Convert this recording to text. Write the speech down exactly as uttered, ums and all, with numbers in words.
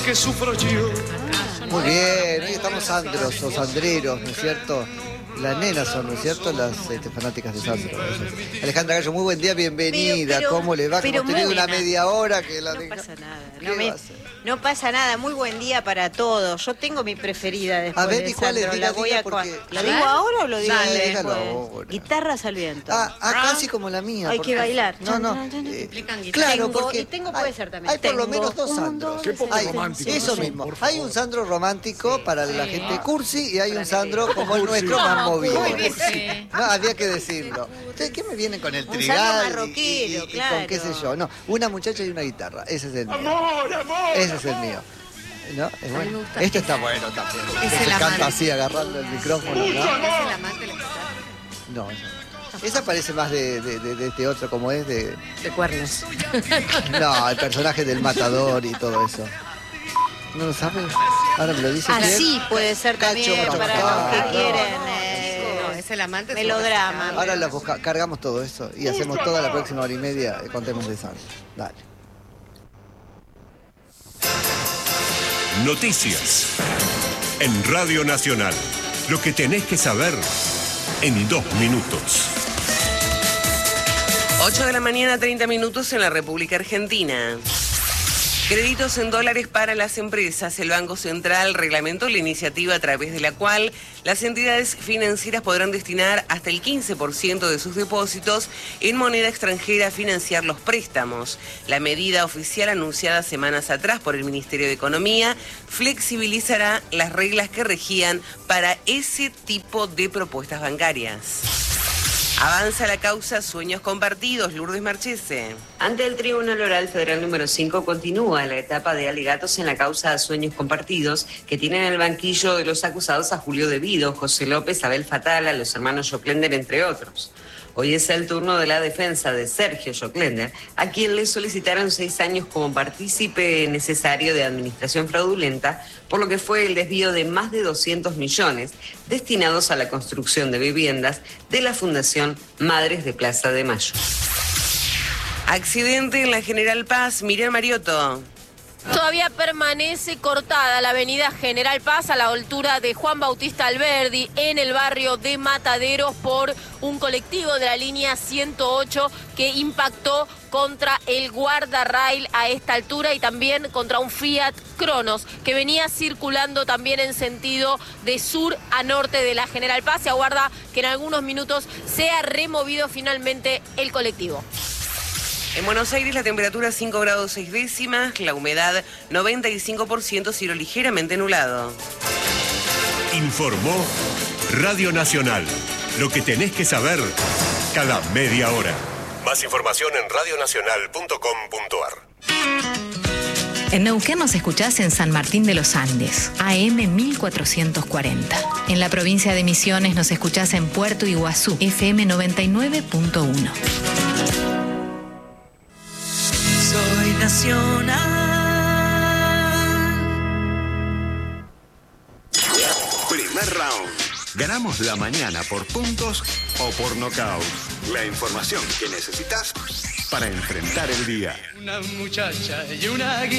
que sufro yo. Muy bien, hoy estamos Sandros o Sandreros, ¿no es cierto? Las nenas son, ¿no es cierto? Las este, fanáticas de Sandro. Alejandra Gallo, muy buen día, bienvenida. Pero, pero, ¿cómo le va? Que hemos tenido una media hora que la No de... pasa nada. No, me, no pasa nada. Muy buen día para todos. Yo tengo mi preferida después. A ver, de ¿y cuál Sandro. es? La voy a porque... ¿La digo ahora o lo digo Dale, después? ahora. Guitarras al viento. Ah, ah, casi como la mía. Hay porque... que bailar. No, no. Eh, claro, tengo, porque y tengo puede hay, ser también. Hay por lo menos dos un, Sandros. Qué poco hay, romántico. Eso son, mismo. Hay un Sandro romántico sí, para sí. la gente cursi y hay un Sandro como el nuestro más movido. Sí. No, había que decirlo. Entonces, ¿qué me vienen con el Un trigal marroquero, y, y, claro. y con qué sé yo? No, una muchacha y una guitarra. Ese es el mío. Amor, amor. Ese es el mío. ¿No? Es bueno. Este está bueno también. Es Se el canta amante. así, agarrando el micrófono, ¿no? ¿Es el amante de la guitarra? No, esa, esa parece más de, de, de, de este otro, como es de... De cuernos. No, el personaje del matador y todo eso. ¿No lo sabe? Ahora me lo dice. Así puede ser también Cacho, para Cacho, los que no. quieren. Eh, No, es el amante. melodrama. Ahora la busca, cargamos todo eso y hacemos toda la próxima hora y media, eh, contemos de Sandro. Dale. Noticias. En Radio Nacional. Lo que tenés que saber en dos minutos. ocho de la mañana, treinta minutos en la República Argentina. Créditos en dólares para las empresas. El Banco Central reglamentó la iniciativa a través de la cual las entidades financieras podrán destinar hasta el quince por ciento de sus depósitos en moneda extranjera a financiar los préstamos. La medida oficial anunciada semanas atrás por el Ministerio de Economía flexibilizará las reglas que regían para ese tipo de propuestas bancarias. Avanza la causa Sueños Compartidos, Lourdes Marchese. Ante el Tribunal Oral Federal número cinco continúa la etapa de alegatos en la causa Sueños Compartidos, que tienen en el banquillo de los acusados a Julio De Vido, José López, Abel Fatala, los hermanos Joclender, entre otros. Hoy es el turno de la defensa de Sergio Joclender, a quien le solicitaron seis años como partícipe necesario de administración fraudulenta, por lo que fue el desvío de más de doscientos millones destinados a la construcción de viviendas de la Fundación Madres de Plaza de Mayo. Accidente en la General Paz, Miriam Mariotto. Todavía permanece cortada la avenida General Paz a la altura de Juan Bautista Alberdi en el barrio de Mataderos por un colectivo de la línea ciento ocho que impactó contra el guardarrail a esta altura y también contra un Fiat Cronos que venía circulando también en sentido de sur a norte de la General Paz. Se aguarda que en algunos minutos sea removido finalmente el colectivo. En Buenos Aires la temperatura cinco grados seis décimas, la humedad noventa y cinco por ciento, cielo ligeramente nublado. Informó Radio Nacional. Lo que tenés que saber cada media hora. Más información en radionacional punto com punto ar. En Neuquén nos escuchás en San Martín de los Andes, A M mil cuatrocientos cuarenta. En la provincia de Misiones nos escuchás en Puerto Iguazú, F M noventa y nueve punto uno. Soy nacional. Primer round. Ganamos la mañana por puntos o por nocaut. La información que necesitas para enfrentar el día. Una muchacha y una